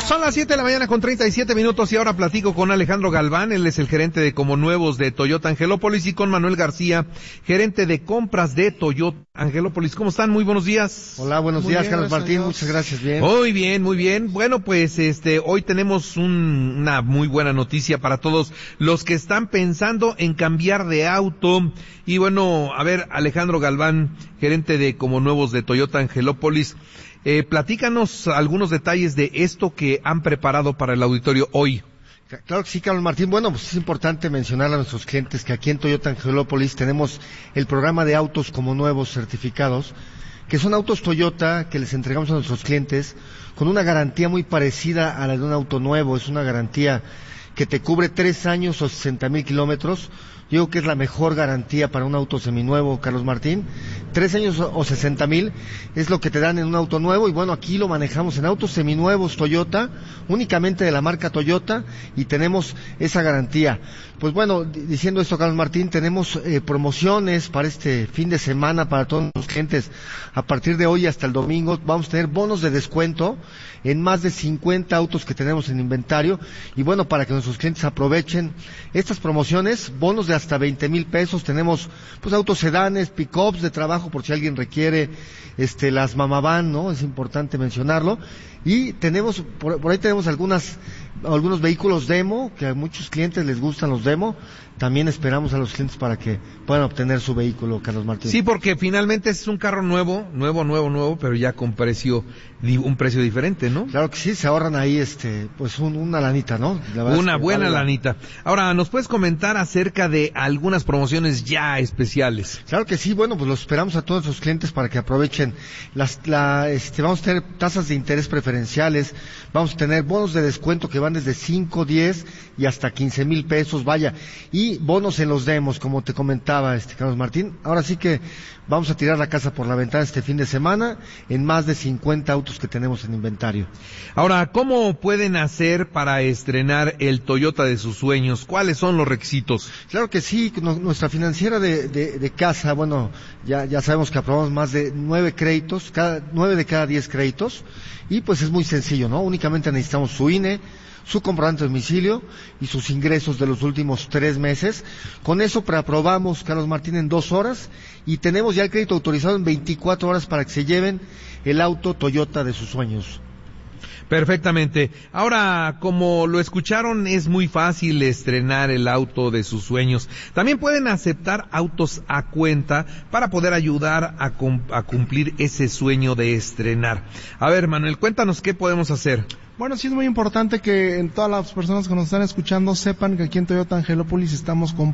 Son las 7 de la mañana con 37 minutos y ahora platico con Alejandro Galván, él es el gerente de Como Nuevos de Toyota Angelópolis, y con Manuel García, gerente de compras de Toyota Angelópolis. ¿Cómo están? Muy buenos días. Hola, buenos días, Carlos Martín, muchas gracias, bien. Muy bien, muy bien. Bueno, pues hoy tenemos una muy buena noticia para todos los que están pensando en cambiar de auto. Y bueno, a ver, Alejandro Galván, gerente de Como Nuevos de Toyota Angelópolis, platícanos algunos detalles de esto que han preparado para el auditorio hoy. Claro que sí, Carlos Martín. Bueno, pues es importante mencionar a nuestros clientes que aquí en Toyota Angelópolis tenemos el programa de autos Como Nuevos certificados, que son autos Toyota que les entregamos a nuestros clientes con una garantía muy parecida a la de un auto nuevo. Es una garantía que te cubre 3 años o 60,000 kilómetros. Yo creo que es la mejor garantía para un auto seminuevo, Carlos Martín. 3 años o 60,000 es lo que te dan en un auto nuevo, y bueno, aquí lo manejamos en autos seminuevos Toyota, únicamente de la marca Toyota, y tenemos esa garantía. Pues bueno, diciendo esto, Carlos Martín, tenemos promociones para este fin de semana para todos los clientes. A partir de hoy hasta el domingo vamos a tener bonos de descuento en más de 50 autos que tenemos en inventario, y bueno, para que nuestros clientes aprovechen estas promociones, bonos de hasta 20,000 pesos. Tenemos pues autos sedanes, pick-ups de trabajo por si alguien requiere, las mamavan, ¿no? Es importante mencionarlo. Y tenemos, por ahí tenemos algunos vehículos demo, que a muchos clientes les gustan los demo. También esperamos a los clientes para que puedan obtener su vehículo, Carlos Martín. Sí, porque finalmente es un carro nuevo, pero ya con un precio diferente, ¿no? Claro que sí, se ahorran ahí, pues una lanita, ¿no? Una buena lanita. Ahora, ¿nos puedes comentar acerca de algunas promociones ya especiales? Claro que sí, bueno, pues los esperamos a todos los clientes para que aprovechen. Vamos a tener tasas de interés preferenciales, vamos a tener bonos de descuento que van desde 5, 10 y hasta 15,000 pesos, vaya, y bonos en los demos, como te comentaba, Carlos Martín. Ahora sí que vamos a tirar la casa por la ventana este fin de semana en más de 50 autos que tenemos en inventario. Ahora, ¿cómo pueden hacer para estrenar el Toyota de sus sueños? ¿Cuáles son los requisitos? Claro que sí, nuestra financiera de casa, bueno, ya sabemos que aprobamos más de 9 créditos, 9 de cada 10 créditos, y pues es muy sencillo, ¿no? Únicamente necesitamos su INE, su comprobante de domicilio y sus ingresos de los últimos 3 meses. Con eso preaprobamos, Carlos Martín, en 2 horas, y tenemos ya el crédito autorizado en 24 horas para que se lleven el auto Toyota de sus sueños. Perfectamente. Ahora, como lo escucharon, es muy fácil estrenar el auto de sus sueños. También pueden aceptar autos a cuenta para poder ayudar a cumplir ese sueño de estrenar. A ver, Manuel, cuéntanos qué podemos hacer. Bueno, sí es muy importante que todas las personas que nos están escuchando sepan que aquí en Toyota Angelópolis estamos con